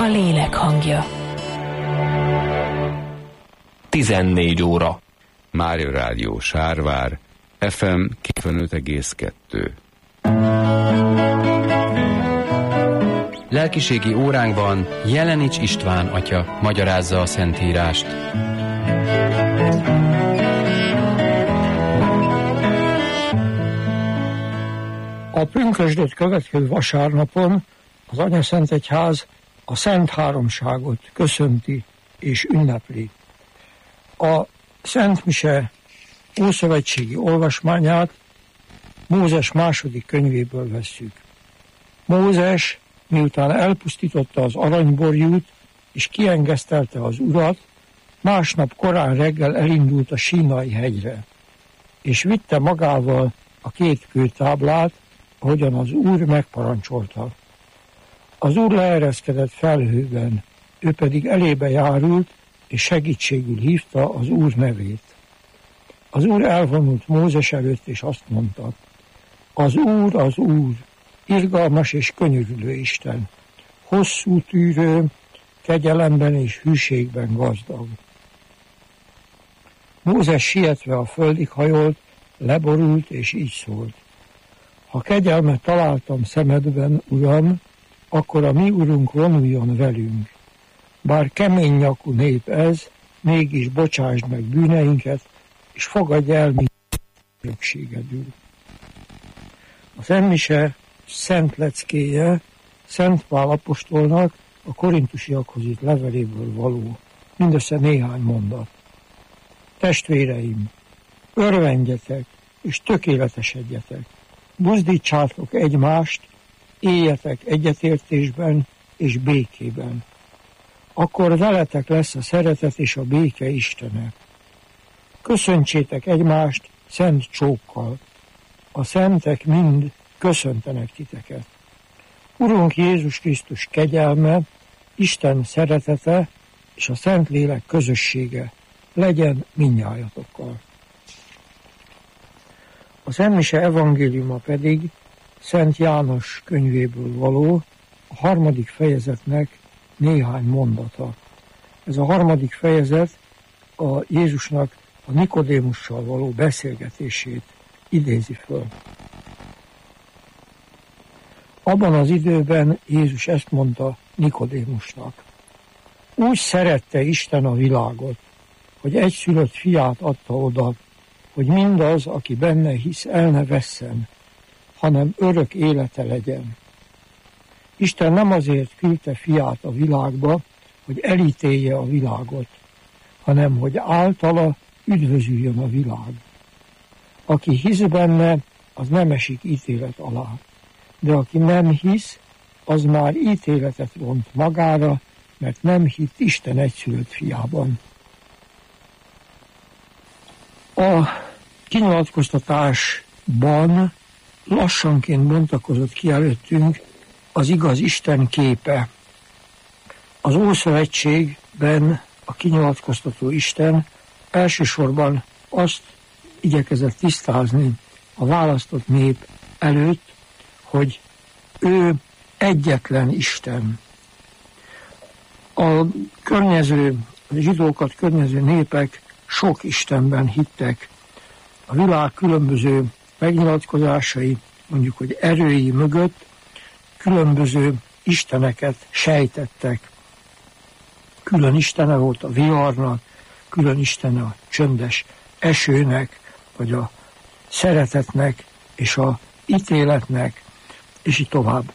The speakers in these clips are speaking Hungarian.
lélek hangja. 14 óra. Mária Rádió Sárvár, FM 95,2. Lelkiségi óránkban Jelenics István atya magyarázza a Szentírást. A pünkösdöt következő vasárnapon az Anyaszentegyház a Szent Háromságot köszönti és ünnepli. A Szent Mise ószövetségi olvasmányát Mózes második könyvéből vesszük. Mózes, miután elpusztította az aranyborjút és kiengesztelte az Urat, másnap korán reggel elindult a Sínai hegyre, és vitte magával a 2 kőtáblát, ahogyan az Úr megparancsolta. Az Úr leereszkedett felhőben, ő pedig elébe járult, és segítségül hívta az Úr nevét. Az Úr elvonult Mózes előtt, és azt mondta: az Úr, irgalmas és könyörülő Isten, hosszú tűrő, kegyelemben és hűségben gazdag. Mózes sietve a földig hajolt, leborult, és így szólt: ha kegyelmet találtam szemedben, Uram, akkor a mi Urunk vonuljon velünk. Bár kemény nyakú nép ez, mégis bocsásd meg bűneinket, és fogadj el mi örökségedül. A Szent Mise szent leckéje Szent Pál apostolnak a korintusiakhoz írt leveléből való, mindössze néhány mondat. Testvéreim, örvendjetek és tökéletesedjetek, buzdítsátok egymást, éljetek egyetértésben és békében. Akkor veletek lesz a szeretet és a béke Istene. Köszöntsétek egymást szent csókkal. A szentek mind köszöntenek titeket. Urunk Jézus Krisztus kegyelme, Isten szeretete és a Szentlélek közössége legyen mindnyájatokkal. A Szent Mise evangéliuma pedig Szent János könyvéből való, a 3. fejezetnek néhány mondata. Ez a 3. fejezet a Jézusnak a Nikodémussal való beszélgetését idézi föl. Abban az időben Jézus ezt mondta Nikodémusnak: úgy szerette Isten a világot, hogy egyszülött fiát adta oda, hogy mindaz, aki benne hisz, el ne vesszen, hanem örök élete legyen. Isten nem azért küldte fiát a világba, hogy elítélje a világot, hanem hogy általa üdvözüljön a világ. Aki hisz benne, az nem esik ítélet alá, de aki nem hisz, az már ítéletet vont magára, mert nem hitt Isten egyszülött fiában. A kinyilatkoztatásban lassanként bontakozott ki előttünk az igaz Isten képe. Az Ószövetségben a kinyilatkoztató Isten elsősorban azt igyekezett tisztázni a választott nép előtt, hogy ő egyetlen Isten. A zsidókat környező népek sok istenben hittek. A világ különböző megnyilatkozásai, mondjuk, hogy erői mögött különböző isteneket sejtettek. Külön istene volt a viharnak, külön istene a csöndes esőnek, vagy a szeretetnek, és a ítéletnek, és így tovább.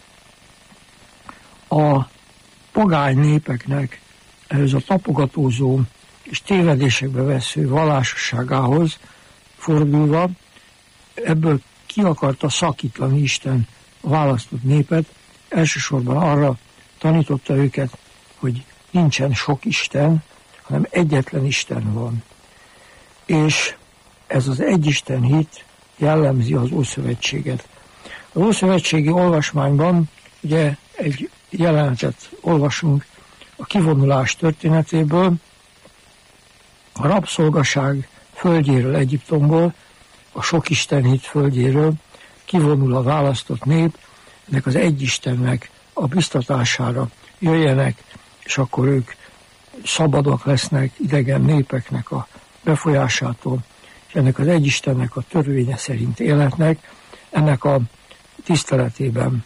A pogány népeknek ehhez a tapogatózó és tévedésekbe vesző vallásosságához fordulva, ebből ki akarta szakítani Isten a választott népet, elsősorban arra tanította őket, hogy nincsen sok Isten, hanem egyetlen Isten van. És ez az egyisten hit jellemzi az Ószövetséget. Az Ószövetségi olvasmányban ugye egy jelenetet olvasunk a kivonulás történetéből, a rabszolgaság földjéről, Egyiptomból, a sokistenhit földjéről kivonul a választott nép, ennek az egy Istennek a biztatására jöjjenek, és akkor ők szabadok lesznek idegen népeknek a befolyásától, és ennek az Egyistennek a törvénye szerint életnek, ennek a tiszteletében.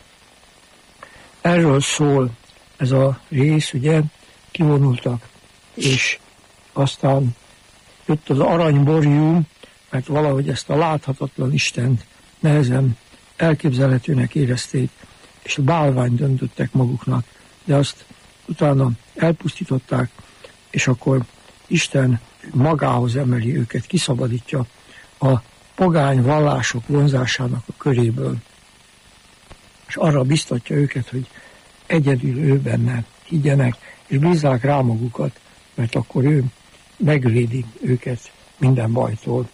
Erről szól ez a rész, ugye, kivonultak, és aztán jött az aranyborjú, mert valahogy ezt a láthatatlan Istent nehezen elképzelhetőnek érezték, és a bálványt döntöttek maguknak, de azt utána elpusztították, és akkor Isten magához emeli őket, kiszabadítja a pogány vallások vonzásának a köréből, és arra biztatja őket, hogy egyedül ő benne higgyenek, és bízzák rá magukat, mert akkor ő megvédi őket minden bajtól.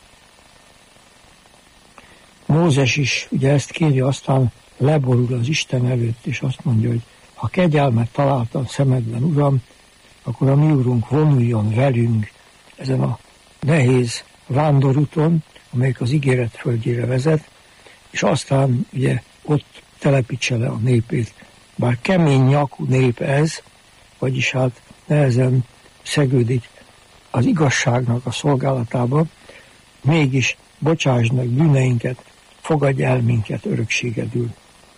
Mózes is ugye ezt kéri, aztán leborul az Isten előtt, és azt mondja, hogy ha kegyelmet találtam szemedben, Uram, akkor a mi Urunk vonuljon velünk ezen a nehéz vándorúton, amelyik az ígéret földjére vezet, és aztán ugye ott telepítse le a népét. Bár kemény nyakú nép ez, vagyis hát nehezen szegődik az igazságnak a szolgálatába, mégis bocsásd meg bűneinket, fogadj el minket örökségedül.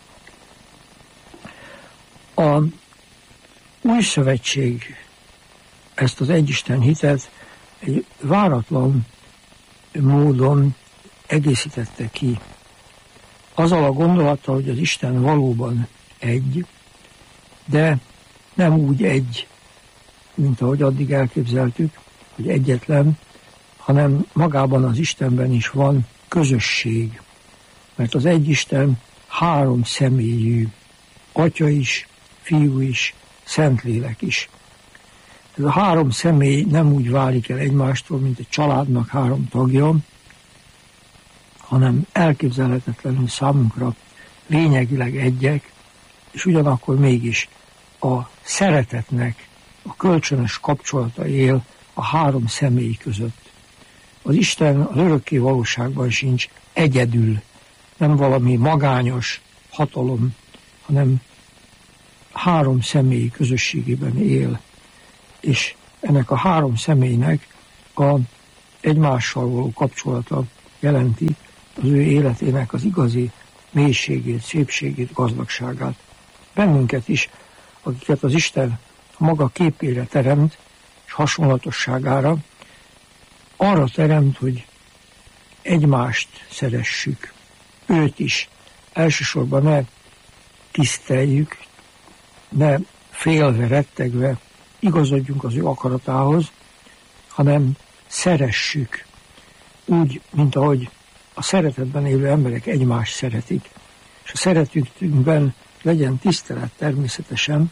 A új szövetség ezt az egyisten hitet egy váratlan módon egészítette ki. Azzal a gondolattal, hogy az Isten valóban egy, de nem úgy egy, mint ahogy addig elképzeltük, hogy egyetlen, hanem magában az Istenben is van közösség. Mert az egy Isten három személyű, Atya is, Fiú is, Szentlélek is. Ez a három személy nem úgy válik el egymástól, mint egy családnak három tagja, hanem elképzelhetetlenül számunkra lényegileg egyek, és ugyanakkor mégis a szeretetnek a kölcsönös kapcsolata él a három személy között. Az Isten az örökké valóságban sincs egyedül, nem valami magányos hatalom, hanem három személy közösségében él, és ennek a három személynek a egymással való kapcsolata jelenti az ő életének az igazi mélységét, szépségét, gazdagságát. Bennünket is, akiket az Isten a maga képére teremt, és hasonlatosságára, arra teremt, hogy egymást szeressük. Őt is elsősorban ne tiszteljük, ne félve, rettegve igazodjunk az ő akaratához, hanem szeressük úgy, mint ahogy a szeretetben élő emberek egymást szeretik. És a szeretetünkben legyen tisztelet természetesen,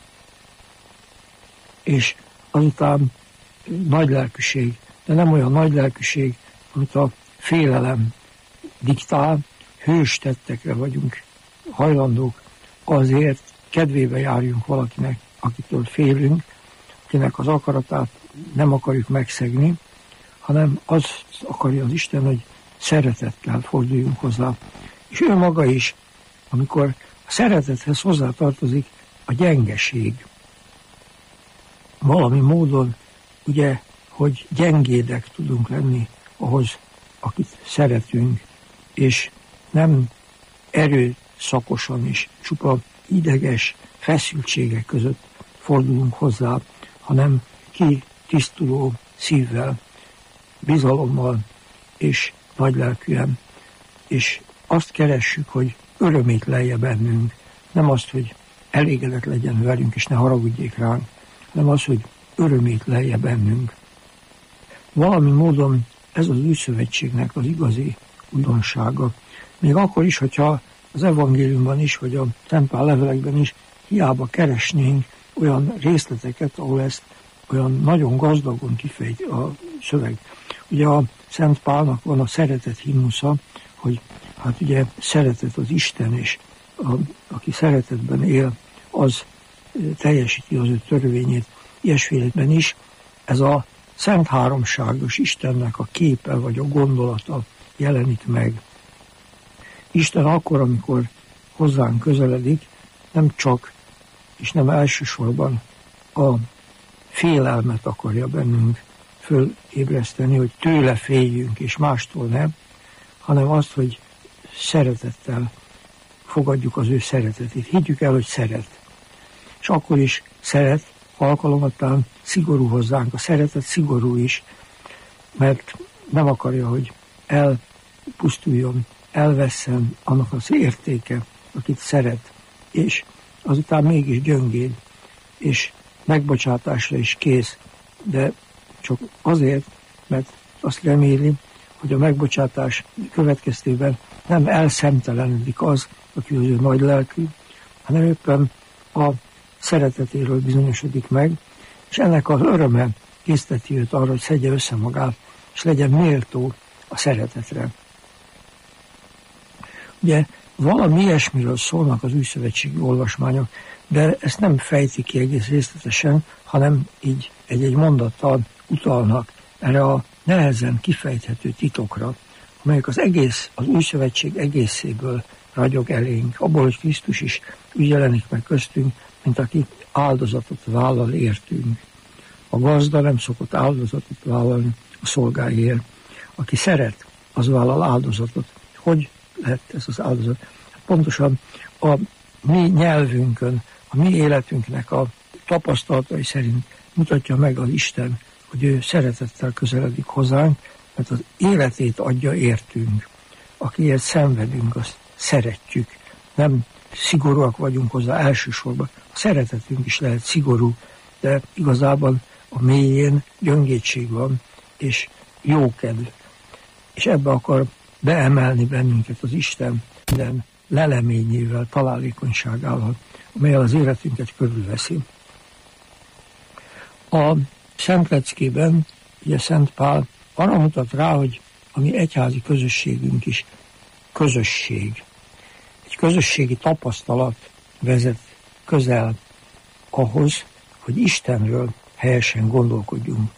és azután nagy lelkűség, de nem olyan nagy lelkűség, amit a félelem diktál, hős tettekre vagyunk hajlandók, azért kedvébe járjunk valakinek, akitől félünk, akinek az akaratát nem akarjuk megszegni, hanem azt akarja az Isten, hogy szeretettel forduljunk hozzá. És ő maga is, amikor a szeretethez hozzátartozik a gyengeség. Valami módon, ugye, hogy gyengédek tudunk lenni ahhoz, akit szeretünk, és nem erőszakosan is, csupa ideges feszültségek között fordulunk hozzá, hanem kitisztuló szívvel, bizalommal és nagylelkűen, és azt keressük, hogy örömét lelje bennünk, nem azt, hogy elégedett legyen velünk, és ne haragudjék ránk, hanem az, hogy örömét lelje bennünk. Valami módon ez az új szövetségnek az igazi újdonsága. Még akkor is, hogyha az evangéliumban is, vagy a tempál levelekben is hiába keresnénk olyan részleteket, ahol ezt olyan nagyon gazdagon kifejt a szöveg. Ugye a Szent Pálnak van a szeretet himnusza, hogy hát ugye szeretet az Isten, és aki szeretetben él, az teljesíti az ő törvényét. Ilyesféletben is ez a Szent Háromságos Istennek a képe vagy a gondolata jelenik meg. Isten akkor, amikor hozzánk közeledik, nem csak és nem elsősorban a félelmet akarja bennünk fölébreszteni, hogy tőle féljünk és mástól nem, hanem azt, hogy szeretettel fogadjuk az ő szeretetét. Higgyük el, hogy szeret. És akkor is szeret, alkalomattán szigorú hozzánk. A szeretet szigorú is, mert nem akarja, hogy elpusztuljon, elvesszen annak az értéke, akit szeret, és azután mégis gyöngéd, és megbocsátásra is kész, de csak azért, mert azt reméli, hogy a megbocsátás következtében nem elszemtelenedik az, aki az ő nagy lelkű, hanem éppen a szeretetéről bizonyosodik meg, és ennek az öröme készteti őt arra, hogy szedje össze magát, és legyen méltó a szeretetre. Ugye valami ilyesmiről szólnak az újszövetségi olvasmányok, de ezt nem fejtik ki egész részletesen, hanem így egy-egy mondattal utalnak erre a nehezen kifejthető titokra, amelyek az újszövetség egészéből ragyog elénk, abból, hogy Krisztus is úgy jelenik meg köztünk, mint aki áldozatot vállal értünk. A gazda nem szokott áldozatot vállalni a szolgáiért. Aki szeret, az vállal áldozatot. Hogy lett ez az áldozat? Pontosan a mi nyelvünkön, a mi életünknek a tapasztalatai szerint mutatja meg az Isten, hogy ő szeretettel közeledik hozzánk, mert az életét adja értünk. Akiért szenvedünk, azt szeretjük. Nem szigorúak vagyunk hozzá elsősorban. A szeretetünk is lehet szigorú, de igazában a mélyén gyöngétség van, és jókedv. És ebbe akar beemelni bennünket az Isten minden leleményével, találékonyságával, amelyel az életünket körülveszi. A Szent Leckében, ugye Szent Pál arra mutat rá, hogy a mi egyházi közösségünk is közösség. Egy közösségi tapasztalat vezet közel ahhoz, hogy Istenről helyesen gondolkodjunk.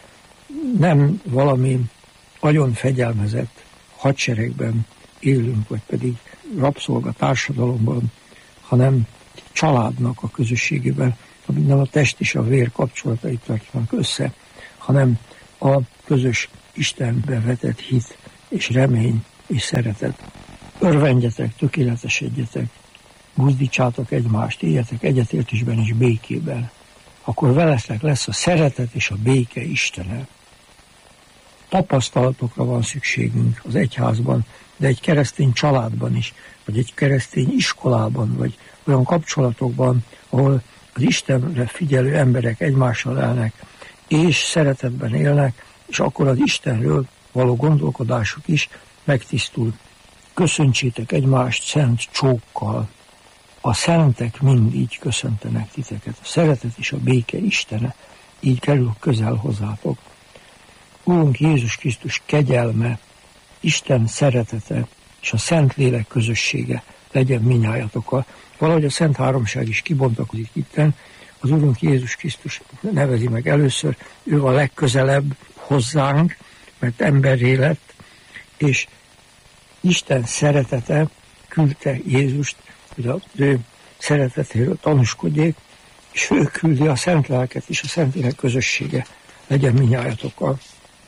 Nem valami nagyon fegyelmezett hadseregben élünk, vagy pedig rabszolga társadalomban, hanem családnak a közösségében, amit nem a test és a vér kapcsolatait tartják össze, hanem a közös Istenbe vetett hit és remény és szeretet. Örvendjetek, tökéletesedjetek, buzdítsátok egymást, éljetek egyetértésben és békében. Akkor veletek lesz a szeretet és a béke Istene. Tapasztalatokra van szükségünk az egyházban, de egy keresztény családban is, vagy egy keresztény iskolában, vagy olyan kapcsolatokban, ahol az Istenre figyelő emberek egymással élnek, és szeretetben élnek, és akkor az Istenről való gondolkodásuk is megtisztul. Köszöntsétek egymást szent csókkal. A szentek mind így köszöntenek titeket. A szeretet és a béke Istene így kerül közel hozzátok. Úrunk Jézus Krisztus kegyelme, Isten szeretete és a Szentlélek közössége legyen minnyájatokkal. Valahogy a Szent Háromság is kibontakozik itten. Az Úrunk Jézus Krisztus nevezi meg először, ő a legközelebb hozzánk, mert emberré lett, és Isten szeretete küldte Jézust, hogy az ő szeretetéről tanúskodjék, és ő küldi a Szent Lelket, és a Szentlélek közössége legyen minnyájatokkal.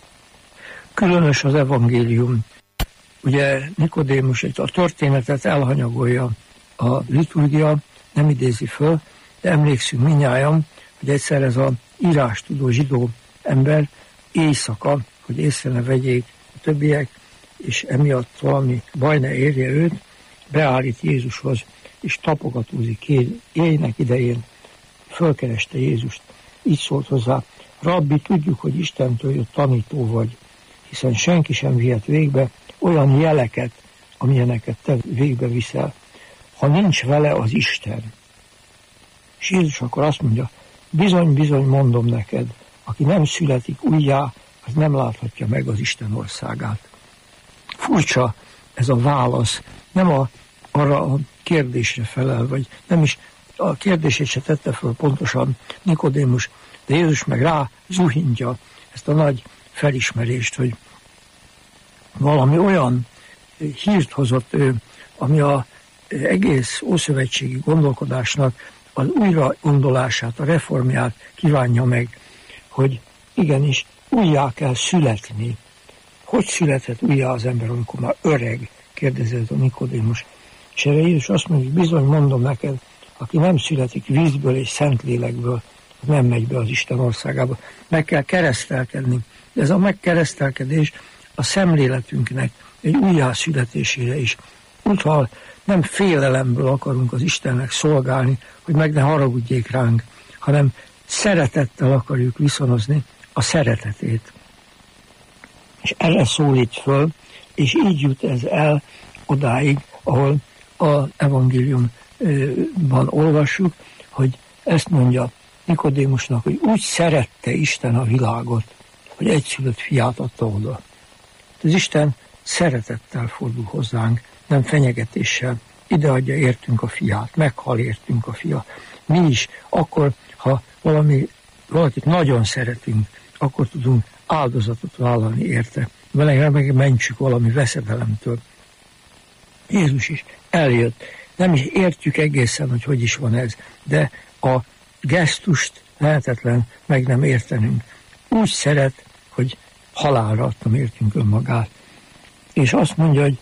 Különös az evangélium. Ugye Nikodémus a történetet elhanyagolja a liturgia, nem idézi föl, de emlékszünk minnyájan, hogy egyszer ez az írástudó zsidó ember éjszaka, hogy észre ne vegyék a többiek, és emiatt valami baj ne érje őt, beállít Jézushoz, és tapogatózik éjnek idején, fölkereste Jézust. Így szólt hozzá: Rabbi, tudjuk, hogy Istentől jött tanító vagy, hiszen senki sem vihet végbe olyan jeleket, amilyeneket te végbe viszel, ha nincs vele az Isten. És Jézus akkor azt mondja: bizony, bizony mondom neked, aki nem születik újjá, az nem láthatja meg az Isten országát. Furcsa ez a válasz, nem arra a kérdésre felel, vagy nem is a kérdését se tette föl pontosan Nikodémus, de Jézus meg rá zuhintja ezt a nagy felismerést, hogy valami olyan hírt hozott ő, ami a egész ószövetségi gondolkodásnak az újra gondolását, a reformját kívánja meg, hogy igenis újjá kell születni. Hogy született újjá az ember, amikor már öreg? Kérdezett a Nikodémus. És erre Jézus azt mondja, hogy bizony mondom neked, aki nem születik vízből és szentlélekből, nem megy be az Isten országába. Meg kell keresztelkedni. De ez a megkeresztelkedés a szemléletünknek egy újjászületésére is utal. Nem félelemből akarunk az Istennek szolgálni, hogy meg ne haragudjék ránk, hanem szeretettel akarjuk viszonozni a szeretetét. És erre szólít föl, és így jut ez el odáig, ahol az evangéliumban olvassuk, hogy ezt mondja Nikodémusnak, hogy úgy szerette Isten a világot, hogy egyszülött fiát adta oda. Az Isten szeretettel fordul hozzánk, nem fenyegetéssel. Ideadja értünk a fiát, meghal értünk a fia. Mi is, akkor, ha valakit nagyon szeretünk, akkor tudunk áldozatot vállalni érte. Vele megmentsük valami veszedelemtől. Jézus is eljött. Nem is értjük egészen, hogy is van ez, de a gesztust lehetetlen meg nem értenünk. Úgy szeret, hogy halálra adtam értünk önmagát. És azt mondja, hogy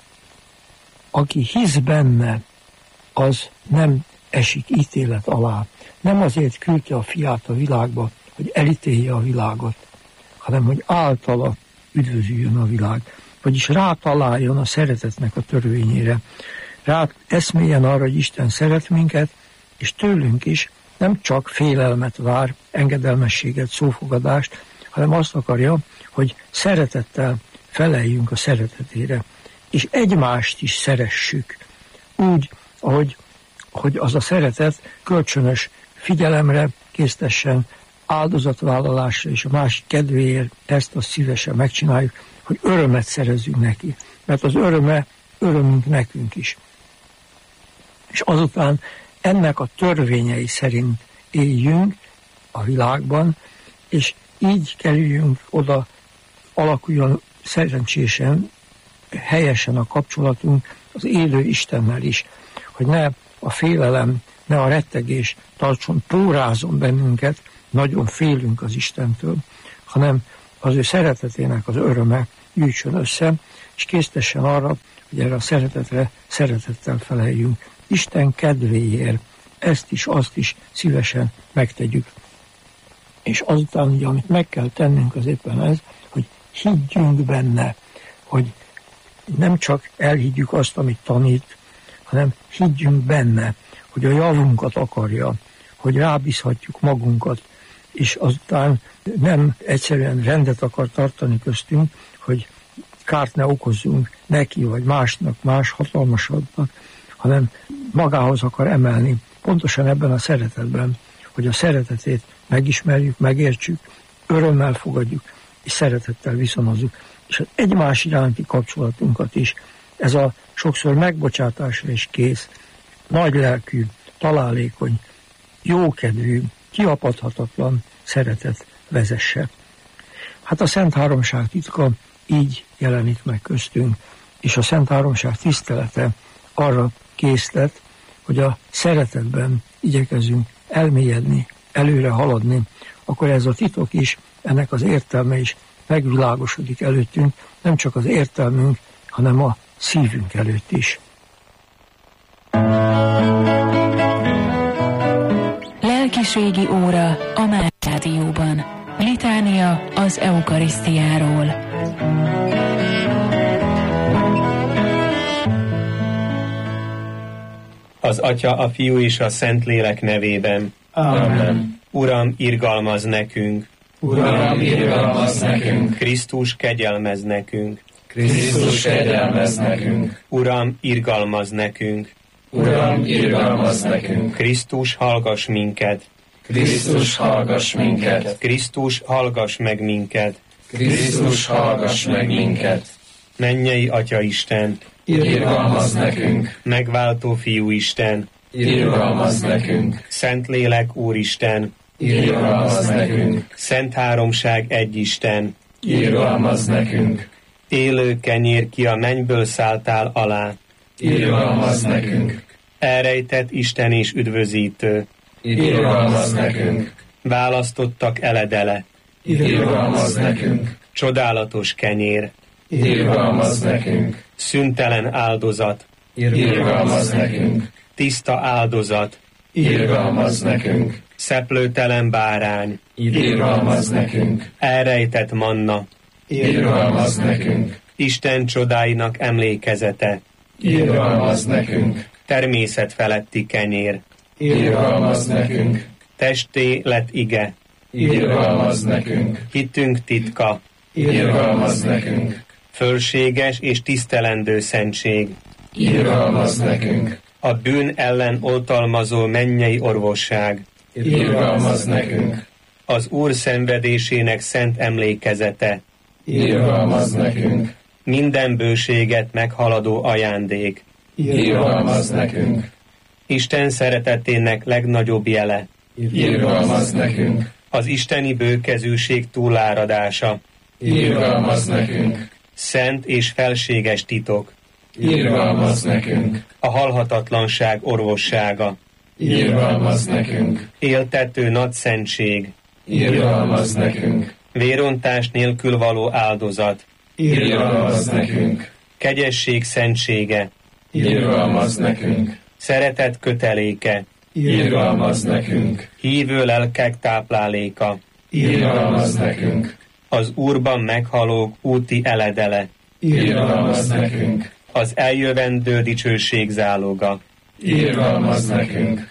aki hisz benne, az nem esik ítélet alá. Nem azért küldte a fiát a világba, hogy elítélje a világot, hanem hogy általa üdvözüljön a világ. Vagyis rátaláljon a szeretetnek a törvényére. Eszméljen arra, hogy Isten szeret minket, és tőlünk is nem csak félelmet vár, engedelmességet, szófogadást, hanem azt akarja, hogy szeretettel feleljünk a szeretetére, és egymást is szeressük. Úgy, hogy az a szeretet kölcsönös figyelemre késztessen, áldozatvállalásra és a másik kedvéért ezt azt szívesen megcsináljuk, hogy örömet szerezzünk neki. Mert az örömünk nekünk is. És azután ennek a törvényei szerint éljünk a világban, és így kerüljünk oda, alakuljon szerencsésen, helyesen a kapcsolatunk az élő Istennel is, hogy ne a félelem, ne a rettegés tartson, pórázon bennünket, nagyon félünk az Istentől, hanem az ő szeretetének az öröme gyűjtsön össze, és késztessen arra, hogy erre a szeretetre szeretettel feleljünk. Isten kedvéért ezt is, azt is szívesen megtegyük. És azután ugye, amit meg kell tennünk, az éppen ez, hogy higgyünk benne, hogy nem csak elhiggyük azt, amit tanít, hanem higgyünk benne, hogy a javunkat akarja, hogy rábízhatjuk magunkat, és azután nem egyszerűen rendet akar tartani köztünk, hogy kárt ne okozzunk neki, vagy másnak, más hatalmasabbnak, hanem magához akar emelni, pontosan ebben a szeretetben, hogy a szeretetét megismerjük, megértsük, örömmel fogadjuk, és szeretettel viszonozzuk. És az egymás iránti kapcsolatunkat is, ez a sokszor megbocsátásra is kész, nagylelkű, találékony, jókedvű, kiapadhatatlan szeretet vezesse. Hát a Szent Háromság titka így jelenik meg köztünk, és a Szent Háromság tisztelete arra késztet, hogy a szeretetben igyekezünk elmélyedni, előre haladni, akkor ez a titok is, ennek az értelme is megvilágosodik előttünk, nem csak az értelmünk, hanem a szívünk előtt is. Lelkiségi óra a Már Rádióban. Litánia az eukarisztiáról. Az Atya, a Fiú és a Szentlélek nevében. Amen. Uram, irgalmaz nekünk. Uram, irgalmaz nekünk. Krisztus, kegyelmez nekünk. Krisztus, kegyelmez nekünk. Uram, irgalmaz nekünk. Uram, irgalmaz nekünk. Krisztus, hallgass minket. Krisztus, hallgass minket. Krisztus, hallgass meg minket. Krisztus, hallgass meg minket. Mennyei Atya Isten, irgalmaz nekünk. Megváltó Fiú Isten, irgalmaz nekünk. Szentlélek Úristen, irgalmaz nekünk. Szent Háromság egy Isten, irgalmaz nekünk. Élő kenyér, ki a mennyből szálltál alá, irgalmazz nekünk. Elrejtett Isten és üdvözítő, Irgalmazz nekünk. választottak eledele, Irgalmazz nekünk. csodálatos kenyér, Irgalmazz nekünk. szüntelen áldozat, Irgalmazz nekünk. tiszta áldozat, Irgalmazz nekünk. szeplőtelen bárány, Irgalmazz nekünk. elrejtett manna, Irgalmazz nekünk. Isten csodáinak emlékezete, Irgalmazz nekünk. természet feletti kenyér, Irgalmazz nekünk. testé lett ige, Irgalmazz nekünk. hitünk titka, Irgalmazz nekünk. fölséges és tisztelendő szentség, Irgalmazz nekünk. a bűn ellen oltalmazó mennyei orvosság, Irgalmazz nekünk. az Úr szenvedésének szent emlékezete, Irgalmazz nekünk. minden bőséget meghaladó ajándék, Irgalmazz nekünk. Isten szeretetének legnagyobb jele, Irgalmazz nekünk. az isteni bőkezűség túláradása, Irgalmazz nekünk. szent és felséges titok, Irgalmazz nekünk. a halhatatlanság orvossága, Irgalmazz nekünk. éltető nagyszentség, Irgalmazz nekünk. vérontás nélkül való áldozat, Irgalmazz nekünk. kegyesség szentsége, Irgalmazz nekünk. szeretet köteléke, Irgalmazz nekünk. hívő lelkek tápláléka, Irgalmazz nekünk. az Úrban meghalók úti eledele, Irgalmazz nekünk. az eljövendő dicsőség záloga. Irgalmazz nekünk.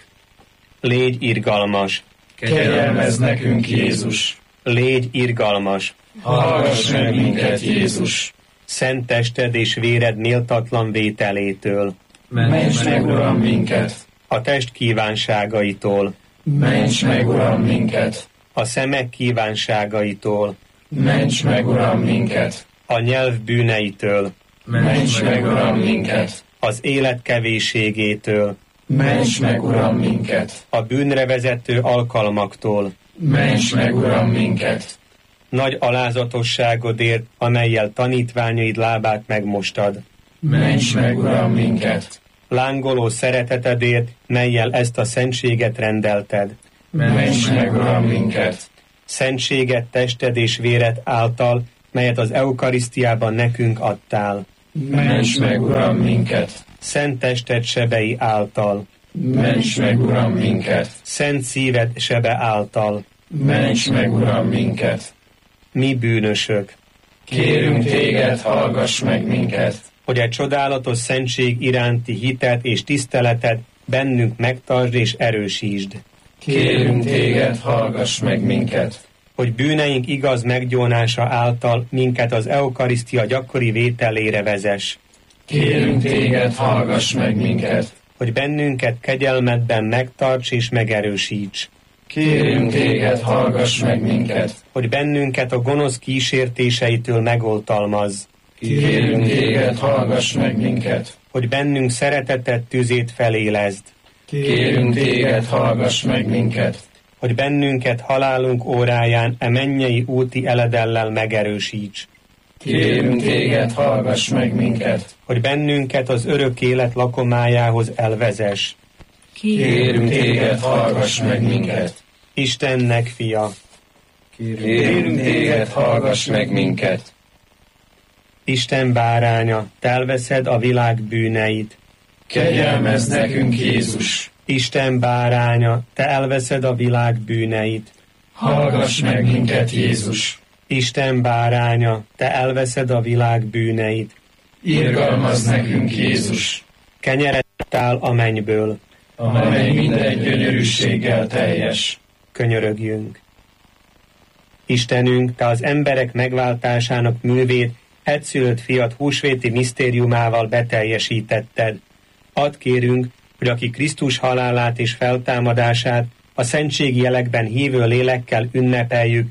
Légy irgalmas, Kegyelmezz nekünk, Jézus. légy irgalmas, Hallgass meg minket, Jézus. szent tested és véred méltatlan vételétől, Ments meg, Uram, minket. a test kívánságaitól, Ments meg, Uram, minket. a szemek kívánságaitól, Ments meg, Uram, minket. a nyelv bűneitől, Ments meg, Uram, minket. az élet kevésségétől, Ments meg, Uram, minket. a bűnre vezető alkalmaktól, Ments meg, Uram, minket. nagy alázatosságodért, amellyel tanítványaid lábát megmostad, Ments meg, Uram, minket. lángoló szeretetedért, mellyel ezt a szentséget rendelted, Ments meg, Uram, minket. szentséget tested és véred által, melyet az eukarisztiában nekünk adtál, Ments meg, Uram, minket. szent tested sebei által, Ments meg, Uram, minket. szent szíved sebe által, Ments meg, Uram, minket. mi bűnösök, Kérünk téged, hallgass meg minket. hogy a csodálatos szentség iránti hitet és tiszteletet bennünk megtartsd és erősítsd, Kérünk téged, hallgass meg minket. hogy bűneink igaz meggyónása által minket az eukarisztia gyakori vételére vezess, Kérünk téged, hallgass meg minket. hogy bennünket kegyelmedben megtarts és megerősíts, Kérünk téged, hallgass meg minket. hogy bennünket a gonosz kísértéseitől megoltalmazz, Kérünk téged, hallgass meg minket. hogy bennünk szeretetet tüzét felélezd, Kérünk téged, hallgass meg minket. hogy bennünket halálunk óráján e mennyei úti eledellel megerősíts, Kérünk téged, hallgass meg minket. hogy bennünket az örök élet lakomájához elvezess. Kérünk téged, hallgass meg minket. Istennek fia, Kérünk téged, hallgass meg minket. Isten báránya, te elveszed a világ bűneit. Kegyelmezz nekünk, Jézus. Isten báránya, te elveszed a világ bűneit. Hallgass meg minket, Jézus. Isten báránya, te elveszed a világ bűneit. Irgalmazz nekünk, Jézus, Kenyeret áll a mennyből, amely minden gyönyörűséggel teljes. könyörögjünk. Istenünk, te az emberek megváltásának művét egyszülött fiat húsvéti misztériumával beteljesítetted. Add kérünk, hogy aki Krisztus halálát és feltámadását a szentségi jelekben hívő lélekkel ünnepeljük,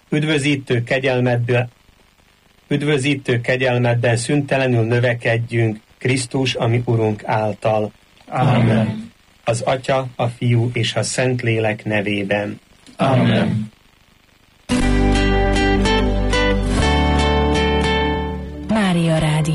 üdvözítő kegyelmedben szüntelenül növekedjünk Krisztus, ami Urunk által. Amen. Az Atya, a Fiú és a Szentlélek nevében. Amen. Mária Rádió.